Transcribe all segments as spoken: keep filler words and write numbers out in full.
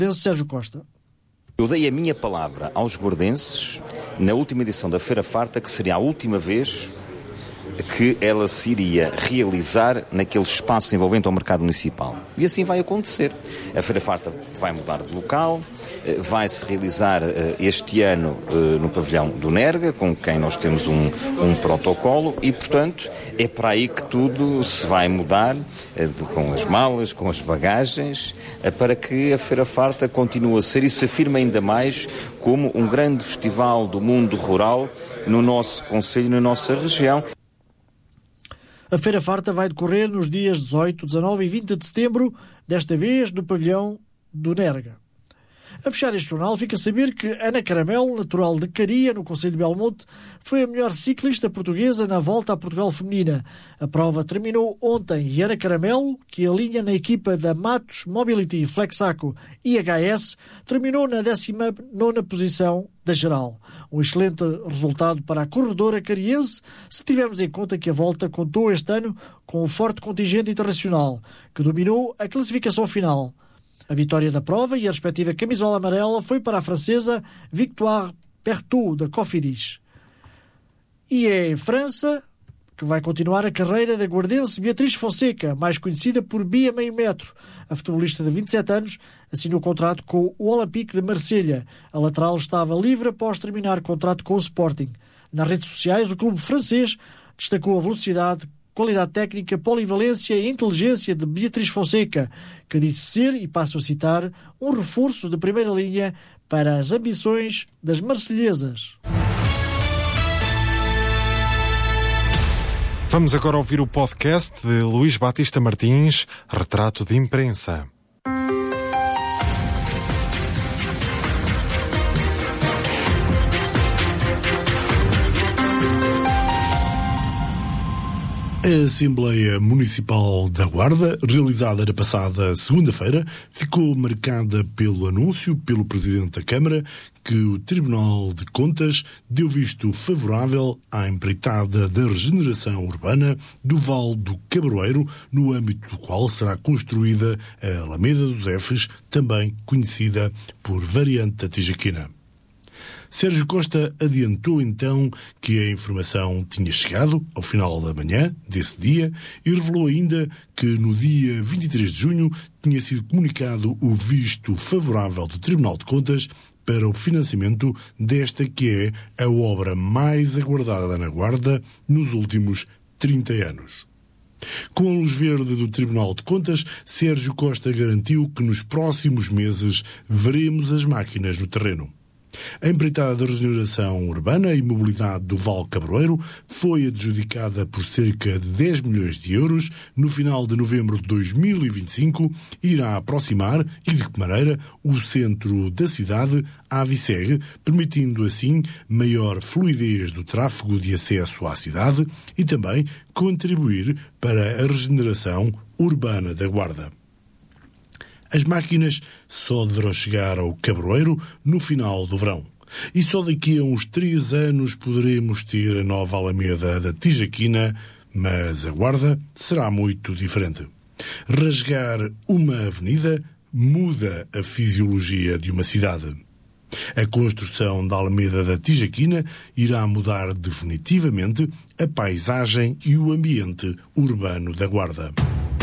Sérgio Costa. Eu dei a minha palavra aos guardenses na última edição da Feira Farta que seria a última vez que ela se iria realizar naquele espaço envolvente ao mercado municipal. E assim vai acontecer. A Feira Farta vai mudar de local, vai-se realizar este ano no pavilhão do Nerga, com quem nós temos um, um protocolo, e, portanto, é para aí que tudo se vai mudar, com as malas, com as bagagens, para que a Feira Farta continue a ser e se afirme ainda mais como um grande festival do mundo rural no nosso concelho e na nossa região. A Feira Farta vai decorrer nos dias dezoito, dezanove e vinte de setembro, desta vez no pavilhão do Nerga. A fechar este jornal, fica a saber que Ana Caramelo, natural de Caria, no concelho de Belmonte, foi a melhor ciclista portuguesa na Volta a Portugal feminina. A prova terminou ontem e Ana Caramelo, que alinha na equipa da Matos Mobility Flexaco I H S, terminou na décima nona posição da geral. Um excelente resultado para a corredora cariense, se tivermos em conta que a Volta contou este ano com um forte contingente internacional, que dominou a classificação final. A vitória da prova e a respectiva camisola amarela foi para a francesa Victoire Pertot, da Cofidis. E é em França que vai continuar a carreira da guardense Beatriz Fonseca, mais conhecida por Bia Meio Metro. A futebolista de vinte e sete anos assinou contrato com o Olympique de Marselha. A lateral estava livre após terminar contrato com o Sporting. Nas redes sociais, o clube francês destacou a velocidade, qualidade técnica, polivalência e inteligência de Beatriz Fonseca, que disse ser, e passo a citar, um reforço de primeira linha para as ambições das marselhesas. Vamos agora ouvir o podcast de Luís Batista Martins, Retrato de Imprensa. A Assembleia Municipal da Guarda, realizada na passada segunda-feira, ficou marcada pelo anúncio pelo Presidente da Câmara que o Tribunal de Contas deu visto favorável à empreitada da regeneração urbana do Vale do Cabroeiro, no âmbito do qual será construída a Alameda dos Efes, também conhecida por variante da Tijaquina. Sérgio Costa adiantou então que a informação tinha chegado ao final da manhã desse dia e revelou ainda que no dia vinte e três de junho tinha sido comunicado o visto favorável do Tribunal de Contas para o financiamento desta que é a obra mais aguardada na Guarda nos últimos trinta anos. Com a luz verde do Tribunal de Contas, Sérgio Costa garantiu que nos próximos meses veremos as máquinas no terreno. A empreitada de regeneração urbana e mobilidade do Vale Cabroeiro foi adjudicada por cerca de dez milhões de euros no final de novembro de dois mil e vinte e cinco e irá aproximar, e de que maneira, o centro da cidade à Viseg, permitindo assim maior fluidez do tráfego de acesso à cidade e também contribuir para a regeneração urbana da Guarda. As máquinas só deverão chegar ao Cabroeiro no final do verão. E só daqui a uns três anos poderemos ter a nova Alameda da Tijaquina, mas a Guarda será muito diferente. Rasgar uma avenida muda a fisiologia de uma cidade. A construção da Alameda da Tijaquina irá mudar definitivamente a paisagem e o ambiente urbano da Guarda.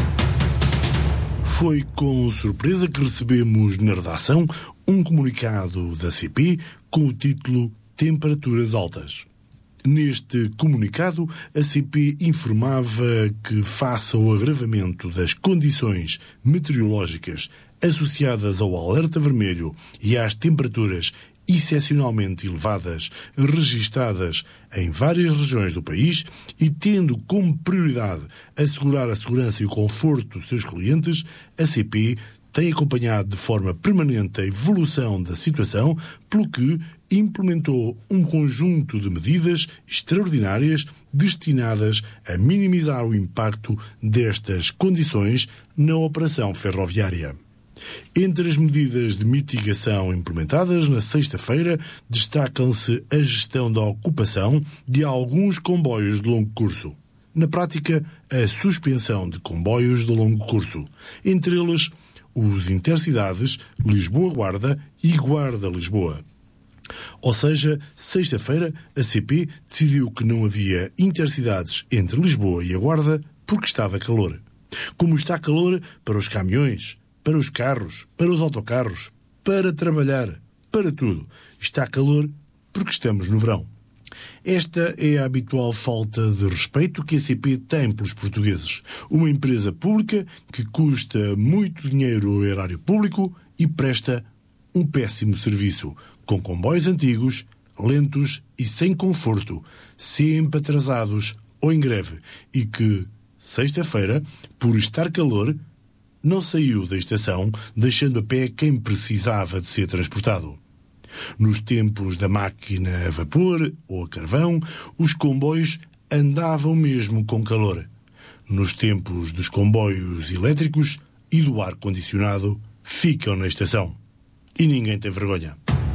Foi com surpresa que recebemos na redação um comunicado da C P com o título Temperaturas Altas. Neste comunicado, a C P informava que, face ao agravamento das condições meteorológicas associadas ao alerta vermelho e às temperaturas excepcionalmente elevadas registadas em várias regiões do país e tendo como prioridade assegurar a segurança e o conforto dos seus clientes, a C P tem acompanhado de forma permanente a evolução da situação, pelo que implementou um conjunto de medidas extraordinárias destinadas a minimizar o impacto destas condições na operação ferroviária. Entre as medidas de mitigação implementadas na sexta-feira, destacam-se a gestão da ocupação de alguns comboios de longo curso. Na prática, a suspensão de comboios de longo curso, entre eles os intercidades Lisboa-Guarda e Guarda-Lisboa. Ou seja, sexta-feira a C P decidiu que não havia intercidades entre Lisboa e a Guarda porque estava calor. Como está calor para os caminhões, para os carros, para os autocarros, para trabalhar, para tudo. Está calor porque estamos no verão. Esta é a habitual falta de respeito que a C P tem pelos portugueses. Uma empresa pública que custa muito dinheiro ao erário público e presta um péssimo serviço, com comboios antigos, lentos e sem conforto, sempre atrasados ou em greve, e que, sexta-feira, por estar calor, não saiu da estação, deixando a pé quem precisava de ser transportado. Nos tempos da máquina a vapor ou a carvão, os comboios andavam mesmo com calor. Nos tempos dos comboios elétricos e do ar-condicionado, ficam na estação. E ninguém tem vergonha.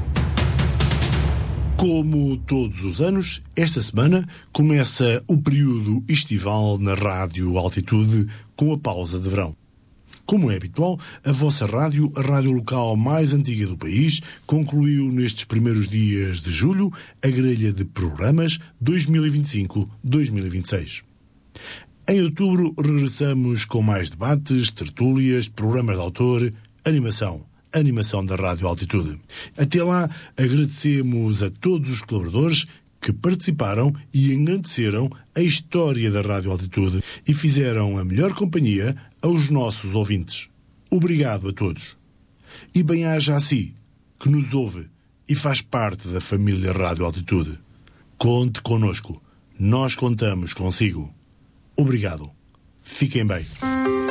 Como todos os anos, esta semana começa o período estival na Rádio Altitude com a pausa de verão. Como é habitual, a vossa rádio, a rádio local mais antiga do país, concluiu nestes primeiros dias de julho a grelha de programas dois mil e vinte e cinco a dois mil e vinte e seis. Em outubro regressamos com mais debates, tertúlias, programas de autor, animação. Animação da Rádio Altitude. Até lá, agradecemos a todos os colaboradores que participaram e engrandeceram a história da Rádio Altitude e fizeram a melhor companhia aos nossos ouvintes. Obrigado a todos. E bem-aja a si, que nos ouve e faz parte da família Rádio Altitude. Conte connosco. Nós contamos consigo. Obrigado. Fiquem bem.